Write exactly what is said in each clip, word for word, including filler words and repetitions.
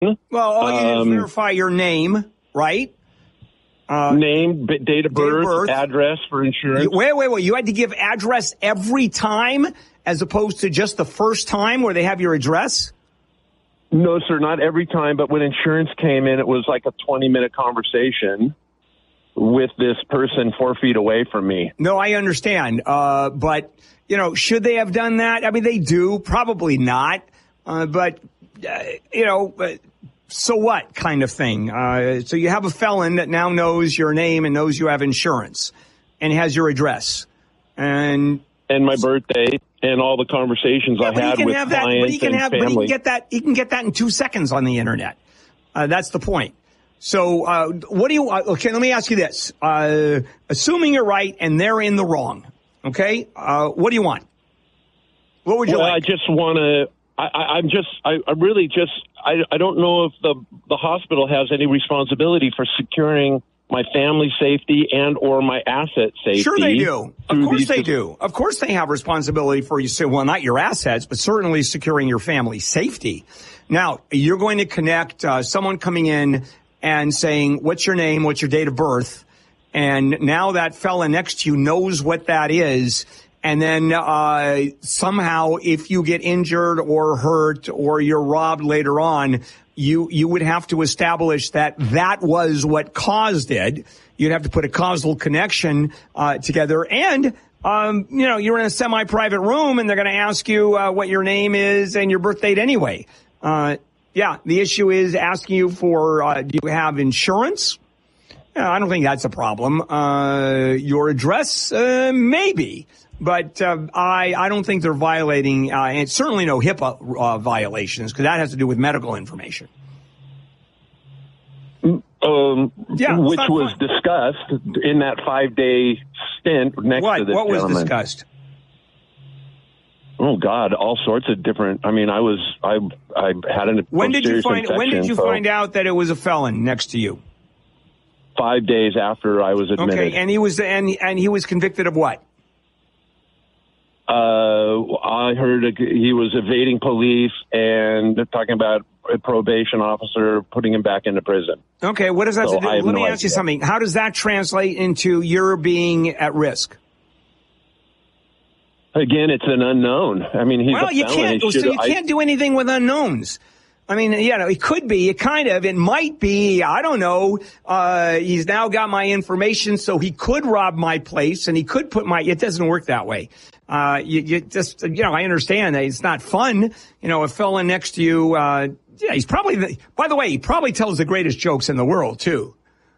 Well, all you did is Um, verify your name, right? Uh, Name, b- date of birth, birth. address for insurance. you- wait, wait, wait. You had to give address every time as opposed to just the first time where they have your address? No, sir, not every time. But when insurance came in, it was like a twenty-minute conversation with this person four feet away from me. No, I understand. Uh, but, you know, should they have done that? I mean, they do. Probably not. Uh, but, uh, you know, uh, so what kind of thing? Uh, so you have a felon that now knows your name and knows you have insurance and has your address. And And my birthday and all the conversations yeah, I but he had can with have that, clients but he can and have, but he family. can get that, he can get that in two seconds on the internet. Uh, that's the point. So, uh, what do you, uh, okay, let me ask you this. Uh, assuming you're right and they're in the wrong, okay, uh, what do you want? What would you well, like? I just want to, I, I, I'm just, I, I really just, I, I don't know if the, the hospital has any responsibility for securing my family safety and or my asset safety. Sure they do. Of through course these- they do. Of course they have responsibility for you. So, well, not your assets, but certainly securing your family safety. Now, you're going to connect uh, someone coming in and saying, what's your name? What's your date of birth? And now that fella next to you knows what that is. And then uh somehow if you get injured or hurt or you're robbed later on, you you would have to establish that that was what caused it. You'd have to put a causal connection uh together. And, um you know, you're in a semi-private room and they're going to ask you uh, what your name is and your birth date anyway. Uh Yeah, the issue is asking you for, uh, do you have insurance? Yeah, I don't think that's a problem. Uh, your address, uh, maybe. But uh, I, I don't think they're violating, uh, and certainly no HIPAA uh, violations, because that has to do with medical information. Um, Yeah, it's which not was fun. discussed in that five-day stint next What? to this What was gentleman. discussed? Oh God, all sorts of different. I mean, I was, I, I had an. When did you posterior find? When did infection, you so find out that it was a felon next to you? Five days after I was admitted. Okay, and he was and and he was convicted of what? Uh, I heard a, he was evading police and talking about a probation officer putting him back into prison. Okay, what does that So have to do? I have Let no me ask you idea. something. How does that translate into your being at risk? Again, it's an unknown. I mean, he's Well, a you felon. can't. He So should- you I- can't do anything with unknowns. I mean, you know, it could be, it kind of, it might be, I don't know, uh, he's now got my information, so he could rob my place and he could put my, it doesn't work that way. Uh, you, you just, you know, I understand that it's not fun. You know, a fellow next to you, uh, yeah, he's probably, the, by the way, he probably tells the greatest jokes in the world, too.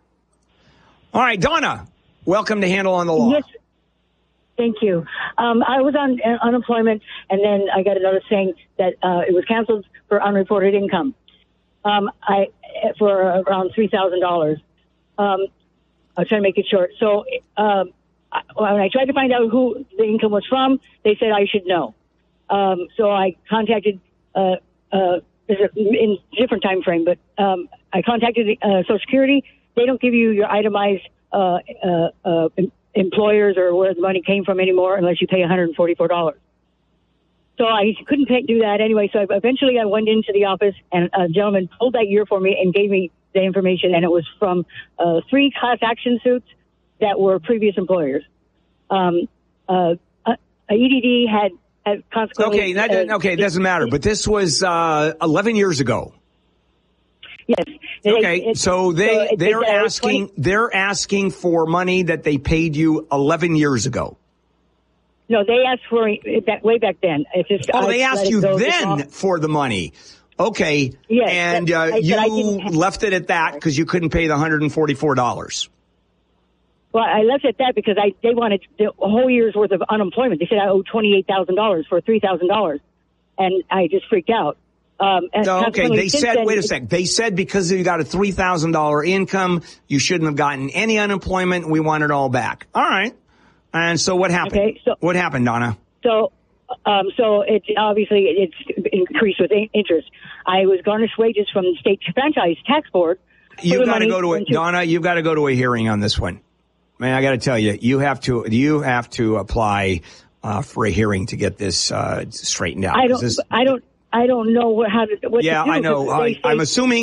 All right, Donna, welcome to Handle on the Law. Yes. Thank you. Um, I was on uh, unemployment, and then I got a notice saying that uh, it was canceled for unreported income. Um, I for around three thousand dollars. Um, I'll try to make it short. So um, I, when I tried to find out who the income was from, they said I should know. Um, so I contacted uh, uh, in a different time frame, but um, I contacted uh, Social Security. They don't give you your itemized uh, uh, uh, employers or where the money came from anymore unless you pay one hundred forty-four dollars. So I couldn't pay, do that anyway. So I, eventually I went into the office and a gentleman pulled that year for me and gave me the information. And it was from uh, three class action suits that were previous employers. Um, uh, uh, E D D had, had consequently. Okay, that, uh, okay, it doesn't matter. But this was uh, eleven years ago. Yes. Okay, It- so they so it- they're it, uh, asking twenty they're asking for money that they paid you eleven years ago. No, they asked for it that way back then. It's just, Oh, I they asked let it you go then long. for the money. Okay, Yes, and but uh, I said you I didn't have- left it at that because you couldn't pay the one hundred forty-four dollars. Well, I left it at that because I they wanted the whole year's worth of unemployment. They said I owe twenty-eight thousand dollars for three thousand dollars, and I just freaked out. Um, and No, okay, consequently, they since said, then, wait a it- sec. They said because you got a three thousand dollars income, you shouldn't have gotten any unemployment. We want it all back. All right. And so what happened? Okay, so- what happened, Donna? So, um, so it's obviously it's increased with in- interest. I was garnished wages from the state franchise tax board. You've got to money go to a, into- Donna, you've got to go to a hearing on this one. Man, I got to tell you, you have to, you have to apply, uh, for a hearing to get this, uh, straightened out. I don't. This- I don't. I don't know what, how to, what yeah, to do. I know. I, say, I'm assuming